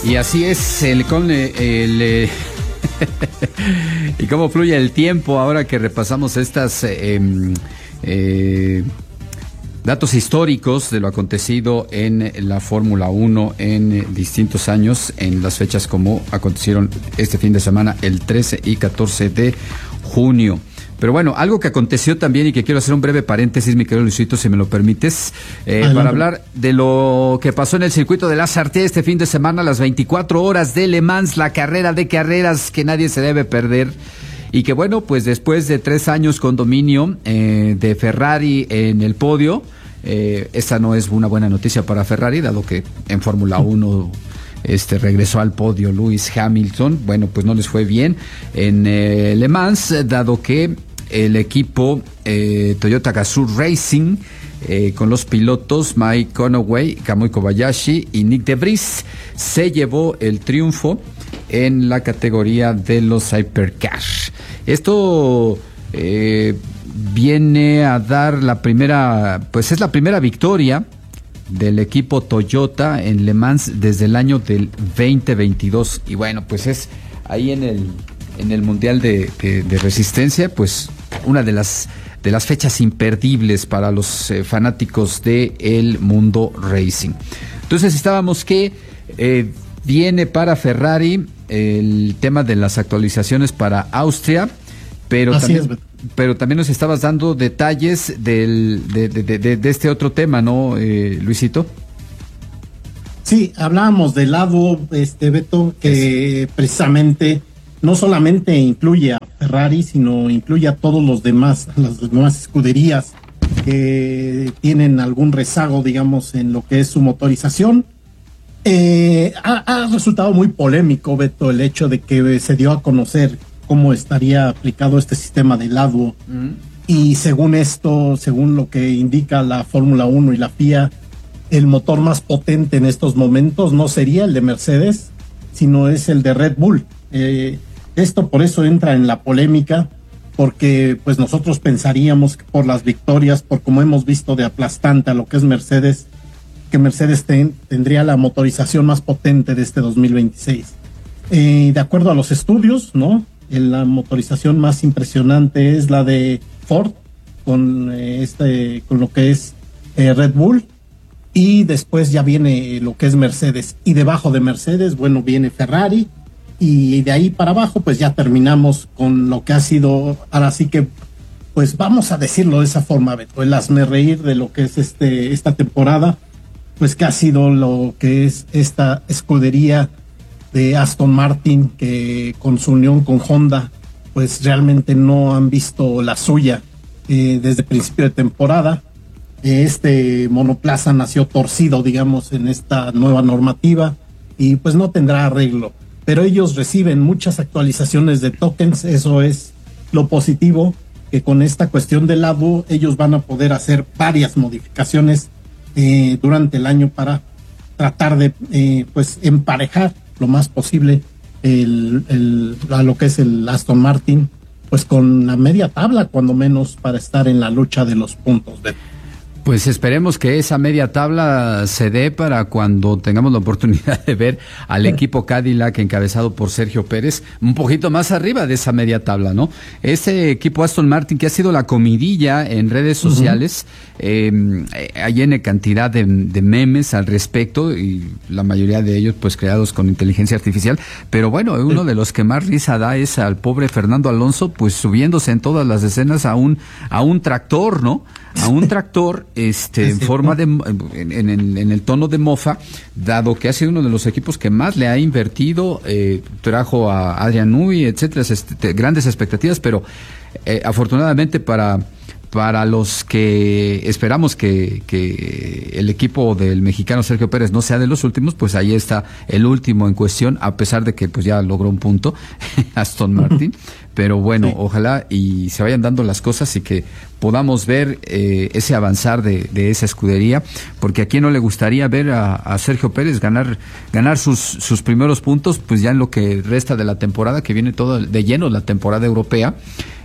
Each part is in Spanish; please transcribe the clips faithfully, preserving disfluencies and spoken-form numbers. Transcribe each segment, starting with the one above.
Y así es el con el, el y cómo fluye el tiempo ahora que repasamos estas eh, eh, datos históricos de lo acontecido en la Fórmula uno en distintos años, en las fechas como acontecieron este fin de semana, el trece y catorce de junio. Pero bueno, algo que aconteció también y que quiero hacer un breve paréntesis, mi querido Luisito, si me lo permites, eh, para hablar de lo que pasó en el circuito de Lasarte este fin de semana, las veinticuatro horas de Le Mans, la carrera de carreras que nadie se debe perder. Y que bueno, pues después de tres años con dominio eh, de Ferrari en el podio, eh, esta no es una buena noticia para Ferrari, dado que en Fórmula uno... Este regresó al podio Lewis Hamilton. Bueno, pues no les fue bien en eh, Le Mans, dado que el equipo eh, Toyota Gazoo Racing, eh, con los pilotos Mike Conaway, Kamui Kobayashi y Nick De Vries, se llevó el triunfo en la categoría de los Hypercar. Esto eh, viene a dar la primera, pues es la primera victoria del equipo Toyota en Le Mans desde el año del veinte veintidós. Y bueno, pues es ahí en el en el Mundial de, de, de Resistencia, pues una de las de las fechas imperdibles para los eh, fanáticos de el mundo racing. Entonces estábamos que eh, viene para Ferrari el tema de las actualizaciones para Austria, pero Así también, es, pero también nos estabas dando detalles del, de, de, de, de este otro tema, ¿no, eh, Luisito? Sí, hablábamos del lado, este Beto, que es. precisamente no solamente incluye a Ferrari, sino incluye a todos los demás, las demás escuderías que tienen algún rezago, digamos, en lo que es su motorización. Eh, ha, ha resultado muy polémico, Beto, el hecho de que se dio a conocer cómo estaría aplicado este sistema de lado. Mm. Y según esto, según lo que indica la Fórmula uno y la F I A, el motor más potente en estos momentos no sería el de Mercedes, sino es el de Red Bull. Eh, esto por eso entra en la polémica, porque pues nosotros pensaríamos que por las victorias, por como hemos visto de aplastante a lo que es Mercedes, que Mercedes ten, tendría la motorización más potente de este dos mil veintiséis. Eh, de acuerdo a los estudios, ¿no? La motorización más impresionante es la de Ford, con eh, este, con lo que es eh, Red Bull, y después ya viene lo que es Mercedes, y debajo de Mercedes, bueno, viene Ferrari, y de ahí para abajo, pues ya terminamos con lo que ha sido, ahora sí que, pues vamos a decirlo de esa forma, Beto, el hazmerreír de lo que es este esta temporada, pues que ha sido lo que es esta escudería de Aston Martin, que con su unión con Honda, pues realmente no han visto la suya eh, desde el principio de temporada. Este monoplaza nació torcido, digamos, en esta nueva normativa y pues no tendrá arreglo. Pero ellos reciben muchas actualizaciones de tokens, eso es lo positivo, que con esta cuestión del lado ellos van a poder hacer varias modificaciones eh, durante el año para tratar de eh, pues emparejar lo más posible el, el, a lo que es el Aston Martin, pues con la media tabla, cuando menos, para estar en la lucha de los puntos. De... Pues esperemos que esa media tabla se dé para cuando tengamos la oportunidad de ver al equipo Cadillac encabezado por Sergio Pérez un poquito más arriba de esa media tabla, ¿no? Ese equipo Aston Martin que ha sido la comidilla en redes sociales, uh-huh. eh, hay N cantidad de, de memes al respecto y la mayoría de ellos pues creados con inteligencia artificial, pero bueno, uno sí. de los que más risa da es al pobre Fernando Alonso pues subiéndose en todas las escenas a un, a un tractor, ¿no? A un tractor este en forma de en, en, en el tono de mofa, dado que ha sido uno de los equipos que más le ha invertido, eh, trajo a Adrian Newey, etcétera, este, grandes expectativas, pero eh, afortunadamente para para los que esperamos que, que el equipo del mexicano Sergio Pérez no sea de los últimos, pues ahí está el último en cuestión, a pesar de que pues ya logró un punto Aston Martin, pero bueno, sí. ojalá y se vayan dando las cosas y que podamos ver eh, ese avanzar de, de esa escudería, porque a quién no le gustaría ver a, a Sergio Pérez ganar ganar sus sus primeros puntos, pues ya en lo que resta de la temporada, que viene todo de lleno la temporada europea.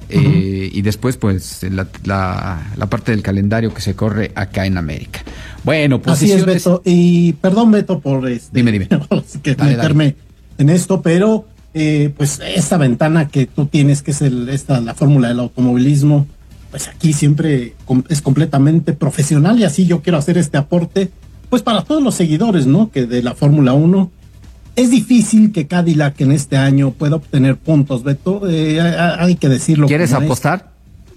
Uh-huh. eh, y después pues la, la, la parte del calendario que se corre acá en América. Bueno, pues así es, Beto, y perdón, Beto, por este, dime, dime. que dale, meterme dale. en esto, pero eh, pues esta ventana que tú tienes, que es el, esta, la fórmula del automovilismo, pues aquí siempre es completamente profesional, y así yo quiero hacer este aporte, pues para todos los seguidores, ¿no? Que de la Fórmula uno, es difícil que Cadillac en este año pueda obtener puntos, Beto, eh, hay que decirlo. ¿Quieres apostar?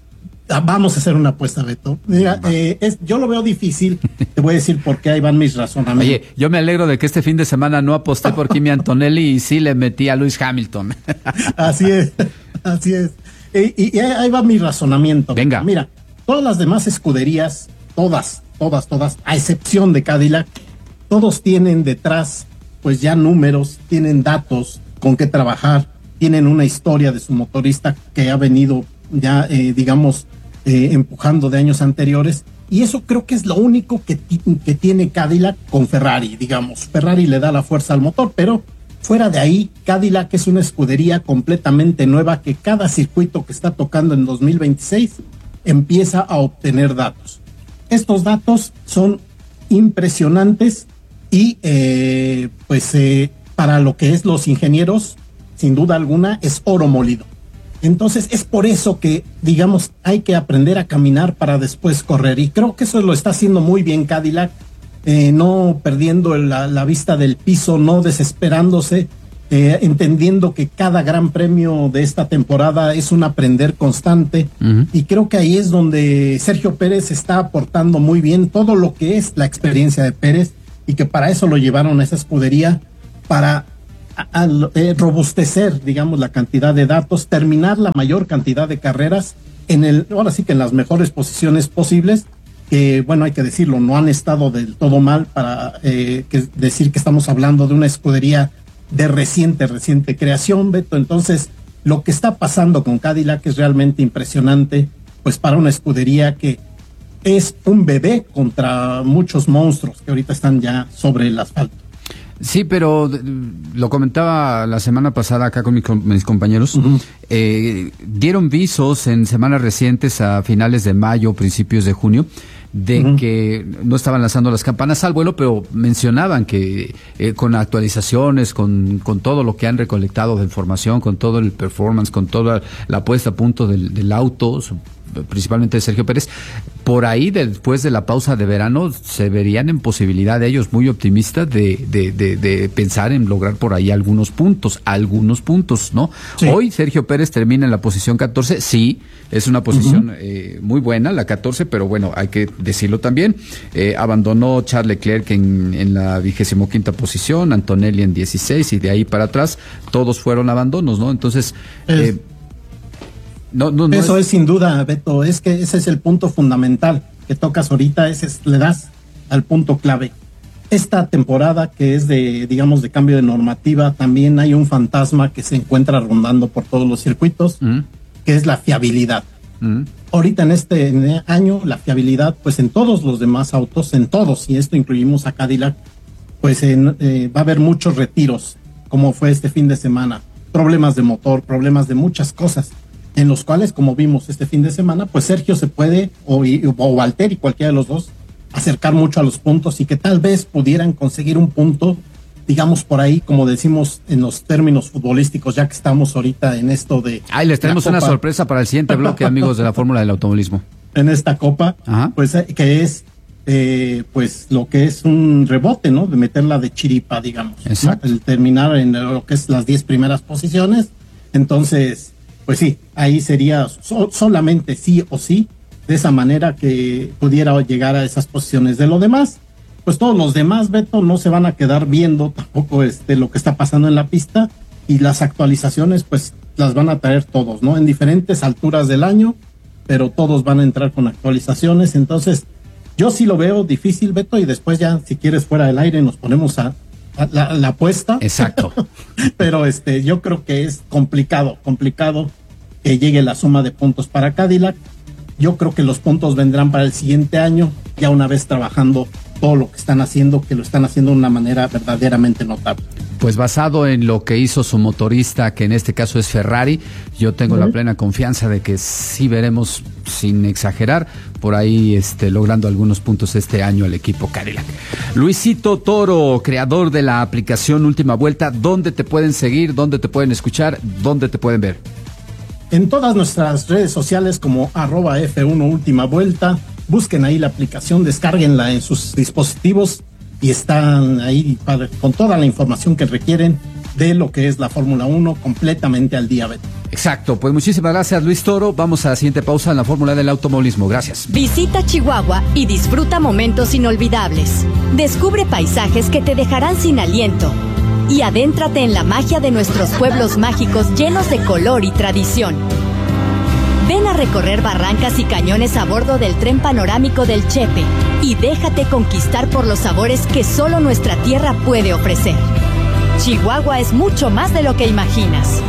Es. Vamos a hacer una apuesta, Beto. Mira, eh, es, yo lo veo difícil, te voy a decir por qué, ahí van mis razonamientos. Oye, yo me alegro de que este fin de semana no aposté por Kimi Antonelli y sí le metí a Lewis Hamilton. Así es, así es. Y, y, y ahí va mi razonamiento. Venga. Mira, todas las demás escuderías, todas, todas, todas, a excepción de Cadillac, todos tienen detrás pues ya números, tienen datos con qué trabajar, tienen una historia de su motorista que ha venido ya, eh, digamos, eh, empujando de años anteriores, y eso creo que es lo único que, que tiene Cadillac con Ferrari, digamos. Ferrari le da la fuerza al motor, pero fuera de ahí, Cadillac es una escudería completamente nueva que cada circuito que está tocando en dos mil veintiséis empieza a obtener datos. Estos datos son impresionantes y eh, pues eh, para lo que es los ingenieros, sin duda alguna, es oro molido. Entonces es por eso que, digamos, hay que aprender a caminar para después correr, y creo que eso lo está haciendo muy bien Cadillac, eh, no perdiendo la, la vista del piso, no desesperándose, eh, entendiendo que cada gran premio de esta temporada es un aprender constante. Uh-huh. Y creo que ahí es donde Sergio Pérez está aportando muy bien todo lo que es la experiencia de Pérez, y que para eso lo llevaron a esa escudería, para a, a, eh, robustecer, digamos, la cantidad de datos, terminar la mayor cantidad de carreras en el, ahora sí que en las mejores posiciones posibles, que bueno, hay que decirlo, no han estado del todo mal para eh, que decir que estamos hablando de una escudería de reciente, reciente creación, Beto. Entonces, lo que está pasando con Cadillac es realmente impresionante, pues para una escudería que es un bebé contra muchos monstruos que ahorita están ya sobre el asfalto. Sí, pero lo comentaba la semana pasada acá con, mi, con mis compañeros. Uh-huh. eh, dieron visos en semanas recientes, a finales de mayo, principios de junio, de uh-huh. que no estaban lanzando las campanas al vuelo, pero mencionaban que eh, con actualizaciones, con, con todo lo que han recolectado de información, con todo el performance, con toda la puesta a punto del, del auto, principalmente de Sergio Pérez, por ahí después de la pausa de verano se verían en posibilidad de ellos muy optimistas de, de, de, de pensar en lograr por ahí algunos puntos, algunos puntos, ¿no? Sí. Hoy Sergio Pérez termina en la posición catorce, sí, es una posición uh-huh. eh, muy buena, la catorce, pero bueno, hay que decirlo también, eh, abandonó Charles Leclerc en, en la vigésimo quinta posición, Antonelli en dieciséis, y de ahí para atrás todos fueron abandonos, ¿no? Entonces, es... eh, No, no, no Eso es... es sin duda, Beto, es que ese es el punto fundamental que tocas ahorita, ese es, le das al punto clave. Esta temporada que es de, digamos, de cambio de normativa, también hay un fantasma que se encuentra rondando por todos los circuitos, mm. que es la fiabilidad. Mm. Ahorita en este, en este año, la fiabilidad, pues en todos los demás autos, en todos, y esto incluimos a Cadillac, pues en, eh, va a haber muchos retiros, como fue este fin de semana, problemas de motor, problemas de muchas cosas, en los cuales, como vimos este fin de semana, pues Sergio se puede, o, o Valtteri, cualquiera de los dos, acercar mucho a los puntos, y que tal vez pudieran conseguir un punto, digamos por ahí, como decimos en los términos futbolísticos, ya que estamos ahorita en esto de... Ay, les tenemos una sorpresa para el siguiente bloque, amigos de la Fórmula del Automovilismo. En esta copa, Ajá. pues que es, eh, pues lo que es un rebote, ¿no? De meterla de chiripa, digamos. Exacto. ¿no? El terminar en lo que es las diez primeras posiciones, entonces... Pues sí, ahí sería so, solamente sí o sí, de esa manera que pudiera llegar a esas posiciones. De lo demás, pues todos los demás, Beto, no se van a quedar viendo tampoco este, lo que está pasando en la pista, y las actualizaciones pues las van a traer todos, ¿no? En diferentes alturas del año, pero todos van a entrar con actualizaciones. Entonces, yo sí lo veo difícil, Beto, y después ya, si quieres, fuera del aire nos ponemos a... La, la apuesta. Exacto. Pero este, yo creo que es complicado, complicado que llegue la suma de puntos para Cadillac. Yo creo que los puntos vendrán para el siguiente año, ya una vez trabajando todo lo que están haciendo, que lo están haciendo de una manera verdaderamente notable. pues basado en lo que hizo su motorista, que en este caso es Ferrari, yo tengo uh-huh. la plena confianza de que sí veremos, sin exagerar, por ahí este, logrando algunos puntos este año el equipo Cadillac. Luisito Toro, creador de la aplicación Última Vuelta, ¿dónde te pueden seguir? ¿Dónde te pueden escuchar? ¿Dónde te pueden ver? En todas nuestras redes sociales como arroba F uno Última Vuelta. Busquen ahí la aplicación, descárguenla en sus dispositivos y están ahí para, con toda la información que requieren de lo que es la Fórmula uno completamente al día, Beto. Exacto, pues muchísimas gracias, Luis Toro. Vamos a la siguiente pausa en la Fórmula del Automovilismo. Gracias. Visita Chihuahua y disfruta momentos inolvidables. Descubre paisajes que te dejarán sin aliento y adéntrate en la magia de nuestros pueblos mágicos llenos de color y tradición. Ven a recorrer barrancas y cañones a bordo del tren panorámico del Chepe y déjate conquistar por los sabores que solo nuestra tierra puede ofrecer. Chihuahua es mucho más de lo que imaginas.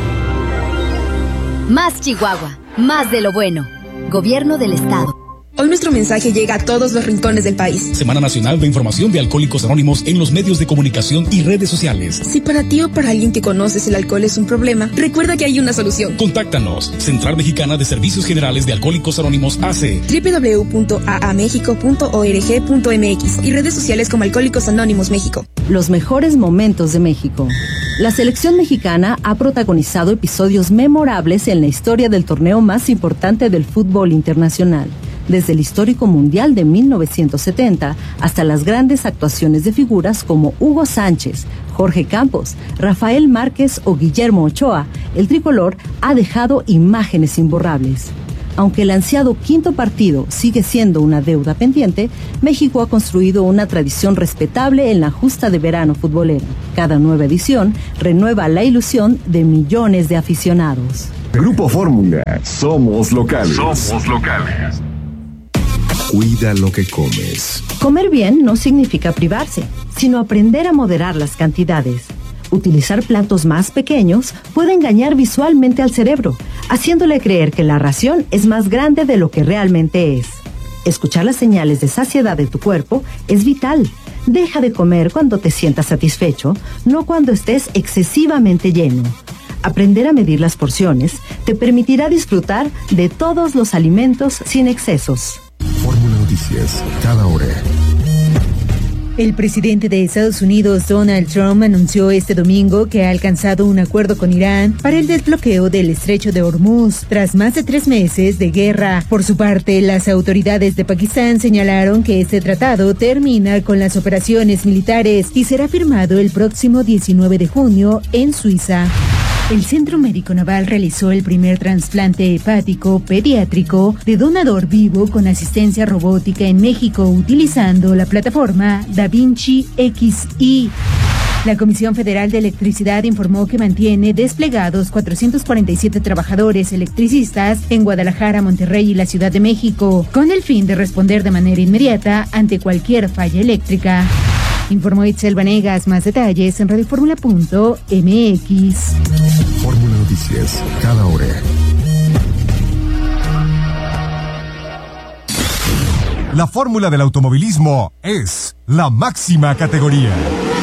Más Chihuahua, más de lo bueno. Gobierno del Estado. Hoy nuestro mensaje llega a todos los rincones del país. Semana Nacional de Información de Alcohólicos Anónimos en los medios de comunicación y redes sociales. Si para ti o para alguien que conoces el alcohol es un problema, recuerda que hay una solución. Contáctanos. Central Mexicana de Servicios Generales de Alcohólicos Anónimos A C. doble u doble u doble u punto a a méxico punto org punto m x y redes sociales como Alcohólicos Anónimos México. Los mejores momentos de México. La selección mexicana ha protagonizado episodios memorables en la historia del torneo más importante del fútbol internacional. Desde el histórico Mundial de mil novecientos setenta hasta las grandes actuaciones de figuras como Hugo Sánchez, Jorge Campos, Rafael Márquez o Guillermo Ochoa, el tricolor ha dejado imágenes imborrables. Aunque el ansiado quinto partido sigue siendo una deuda pendiente, México ha construido una tradición respetable en la justa de verano futbolera. Cada nueva edición renueva la ilusión de millones de aficionados. Grupo Fórmula, somos locales. Somos locales. Cuida lo que comes. Comer bien no significa privarse, sino aprender a moderar las cantidades. Utilizar platos más pequeños puede engañar visualmente al cerebro, haciéndole creer que la ración es más grande de lo que realmente es. Escuchar las señales de saciedad de tu cuerpo es vital. Deja de comer cuando te sientas satisfecho, no cuando estés excesivamente lleno. Aprender a medir las porciones te permitirá disfrutar de todos los alimentos sin excesos. Fórmula Noticias, cada hora. El presidente de Estados Unidos, Donald Trump, anunció este domingo que ha alcanzado un acuerdo con Irán para el desbloqueo del estrecho de Hormuz, tras más de tres meses de guerra. Por su parte, las autoridades de Pakistán señalaron que este tratado termina con las operaciones militares y será firmado el próximo diecinueve de junio en Suiza. El Centro Médico Naval realizó el primer trasplante hepático pediátrico de donador vivo con asistencia robótica en México utilizando la plataforma DaVinci X I. La Comisión Federal de Electricidad informó que mantiene desplegados cuatrocientos cuarenta y siete trabajadores electricistas en Guadalajara, Monterrey y la Ciudad de México, con el fin de responder de manera inmediata ante cualquier falla eléctrica. Informó Itzel Vanegas. Más detalles en radioformula punto m x. Fórmula Noticias, cada hora. La fórmula del automovilismo es la máxima categoría.